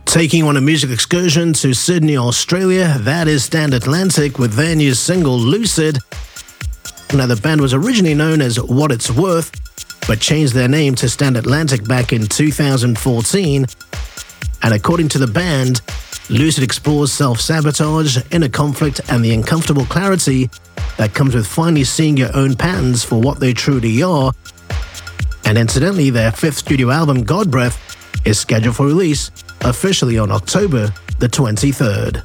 Taking on a music excursion to Sydney, Australia, that is Stand Atlantic with their new single Lucid. Now, the band was originally known as What It's Worth, but changed their name to Stand Atlantic back in 2014. And according to the band, Lucid explores self-sabotage, inner conflict, and the uncomfortable clarity that comes with finally seeing your own patterns for what they truly are. And incidentally, their fifth studio album, God Breath, is scheduled for release officially on October the 23rd.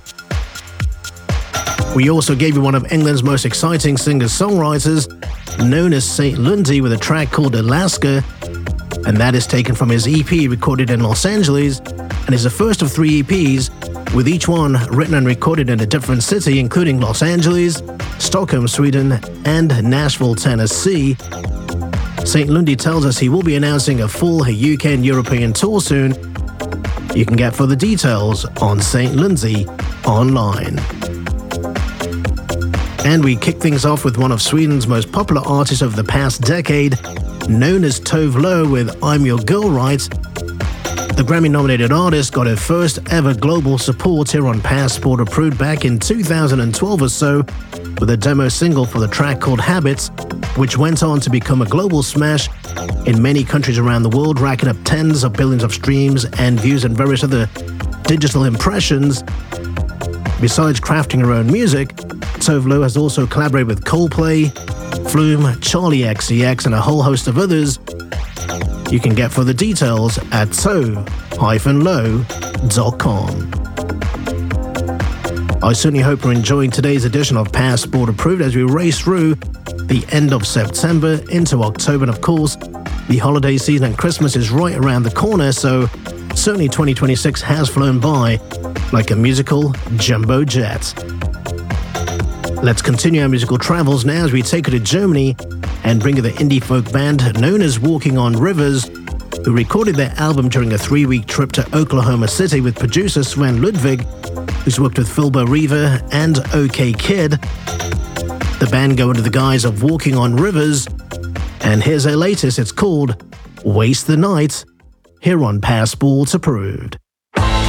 We also gave you one of England's most exciting singer-songwriters, known as Saint Lundy, with a track called Alaska, and that is taken from his EP recorded in Los Angeles, and is the first of 3 EPs, with each one written and recorded in a different city, including Los Angeles, Stockholm, Sweden, and Nashville, Tennessee. Saint Lundy tells us he will be announcing a full UK and European tour soon. You can get further details on Saint Lundy online. And we kick things off with one of Sweden's most popular artists of the past decade, known as Tove Lo with I'm Your Girl Right. The Grammy-nominated artist got her first ever global support here on Passport Approved back in 2012 or so, with a demo single for the track called Habits, which went on to become a global smash in many countries around the world, racking up tens of billions of streams and views and various other digital impressions. Besides crafting her own music, Tove Lo has also collaborated with Coldplay, Flume, Charlie XCX, and a whole host of others. You can get further details at tove-lo.com. I certainly hope you're enjoying today's edition of Passport Approved as we race through the end of September into October. And of course, the holiday season and Christmas is right around the corner, so certainly 2026 has flown by like a musical jumbo jet. Let's continue our musical travels now as we take you to Germany and bring you the indie folk band known as Walking on Rivers, who recorded their album during a 3-week trip to Oklahoma City with producer Sven Ludwig, who's worked with Filbo Riva and OK Kid. The band go under the guise of Walking on Rivers, and here's their latest. It's called Waste the Night, here on Passport Approved.